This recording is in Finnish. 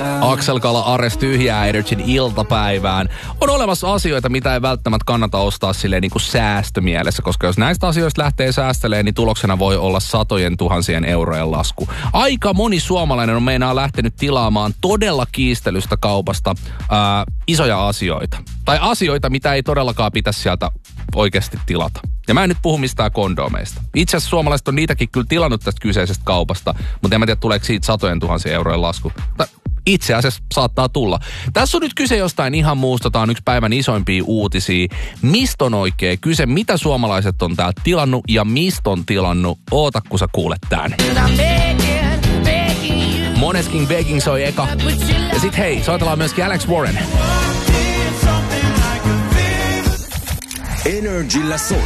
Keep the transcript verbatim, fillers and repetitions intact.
Axel Kala Ares tyhjää Energyn iltapäivään. On olemassa asioita, mitä ei välttämättä kannata ostaa silleen niin kuin säästömielessä, koska jos näistä asioista lähtee säästelemään, niin tuloksena voi olla satojen tuhansien eurojen lasku. Aika moni suomalainen on meinaa lähtenyt tilaamaan todella kiistelystä kaupasta ää, isoja asioita. Tai asioita, mitä ei todellakaan pitäisi sieltä oikeasti tilata. Ja mä en nyt puhu mistään kondomeista. Itse asiassa suomalaiset on niitäkin kyllä tilannut tästä kyseisestä kaupasta, mutta en mä tiedä, tuleeko siitä satojen tuhansien eurojen lasku. Tai itse asiassa saattaa tulla. Tässä on nyt kyse jostain ihan muusta. Tämä on yksi päivän isoimpia uutisia. Mistä on oikein kyse? Mitä suomalaiset on täältä tilannut ja mistä on tilannut? Oota, kun sä kuulet tän. Måneskin Begging soi eka. Ja sit hei, soitellaan myöskin Alex Warren. Energillä soi.